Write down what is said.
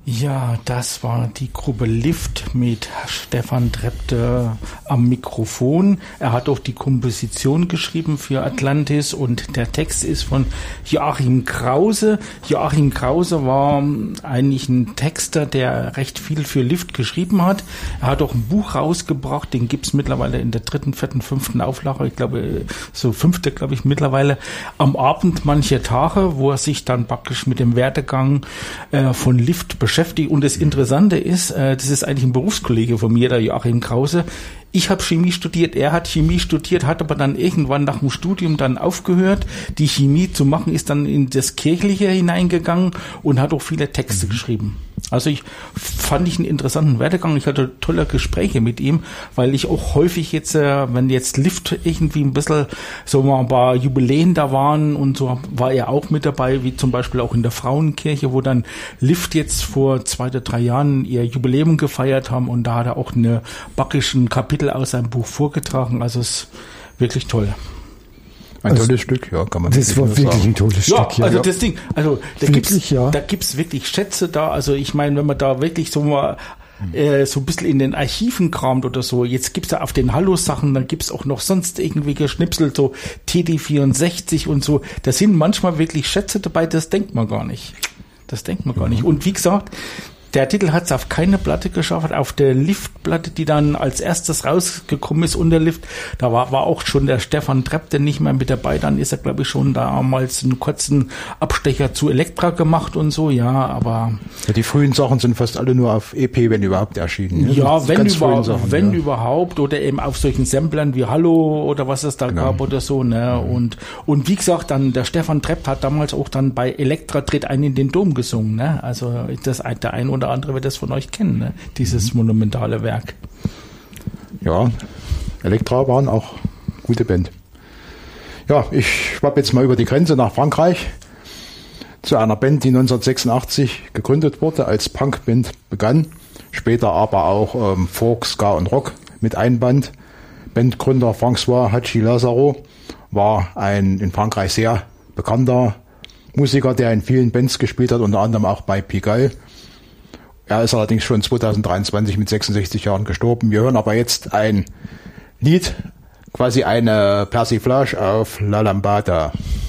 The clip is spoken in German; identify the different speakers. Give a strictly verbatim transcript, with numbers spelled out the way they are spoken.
Speaker 1: Ja, das war die Gruppe Lift mit Stefan Trepte am Mikrofon. Er hat auch die Komposition geschrieben für Atlantis und der Text ist von Joachim Krause. Joachim Krause war eigentlich ein Texter, der recht viel für Lift geschrieben hat. Er hat auch ein Buch rausgebracht, den gibt's mittlerweile in der dritten, vierten, fünften Auflage, ich glaube so fünfte, glaube ich mittlerweile, am Abend mancher Tage, wo er sich dann praktisch mit dem Werdegang äh, von Lift beschäftigt. Und das Interessante ist, äh, das ist eigentlich ein Berufskollege von mir, der Joachim Krause. Ich habe Chemie studiert, er hat Chemie studiert, hat aber dann irgendwann nach dem Studium dann aufgehört, die Chemie zu machen, ist dann in das Kirchliche hineingegangen und hat auch viele Texte mhm. geschrieben. Also ich fand ich einen interessanten Werdegang. Ich hatte tolle Gespräche mit ihm, weil ich auch häufig jetzt, äh, wenn jetzt Lift irgendwie ein bisschen so mal ein paar Jubiläen da waren und so, war er auch mit dabei, wie zum Beispiel auch in der Frauenkirche, wo dann Lift jetzt vor zwei oder drei Jahren ihr Jubiläum gefeiert haben und da hat er auch eine backischen Kapitel aus seinem Buch vorgetragen. Also es ist wirklich toll.
Speaker 2: Ein also, tolles Stück, ja, kann man
Speaker 3: das war wirklich sagen. Ein tolles
Speaker 1: ja,
Speaker 3: Stück. Ja,
Speaker 1: also
Speaker 3: ja.
Speaker 1: das Ding, also da
Speaker 3: wirklich,
Speaker 1: gibt's,
Speaker 3: ja.
Speaker 1: da gibt's wirklich Schätze da. Also ich meine, wenn man da wirklich so mal äh, so ein bisschen in den Archiven kramt oder so, jetzt gibt's da auf den Hallo-Sachen, dann gibt's auch noch sonst irgendwie geschnipselt, so T D vierundsechzig und so. Da sind manchmal wirklich Schätze dabei, das denkt man gar nicht. Das denkt man mhm. gar nicht. Und wie gesagt, der Titel hat es auf keine Platte geschafft, auf der Lift-Platte, die dann als erstes rausgekommen ist unter Lift, da war, war auch schon der Stefan Trepte nicht mehr mit dabei, dann ist er, glaube ich, schon damals einen kurzen Abstecher zu Elektra gemacht und so, ja, aber...
Speaker 2: Ja, die frühen Sachen sind fast alle nur auf E P, wenn überhaupt, erschienen. Ne?
Speaker 1: Ja, wenn, über,
Speaker 2: Sachen,
Speaker 1: wenn
Speaker 2: ja.
Speaker 1: überhaupt, oder eben auf solchen Samplern wie Hallo oder was es da genau. gab oder so, ne, mhm. und, und wie gesagt, dann der Stefan Trepte hat damals auch dann bei Elektra Tritt ein in den Dom gesungen, ne, also das, der ein oder andere wird das von euch kennen, ne? Dieses mhm. monumentale Werk.
Speaker 2: Ja, Elektra waren auch gute Band. Ja, ich schwapp jetzt mal über die Grenze nach Frankreich zu einer Band, die neunzehnhundertsechsundachtzig gegründet wurde, als Punkband begann, später aber auch ähm, Folk, Ska und Rock mit einband. Bandgründer François Hachi Lazaro war ein in Frankreich sehr bekannter Musiker, der in vielen Bands gespielt hat, unter anderem auch bei Pigalle. Er ist allerdings schon zweitausenddreiundzwanzig mit sechsundsechzig Jahren gestorben. Wir hören aber jetzt ein Lied, quasi eine Persiflage auf La Lambada.